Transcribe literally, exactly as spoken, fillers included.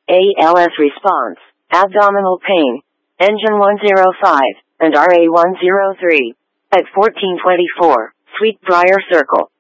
A L S response, abdominal pain, engine one oh five, and R A one oh three. At fourteen twenty-four, Sweetbriar Circle.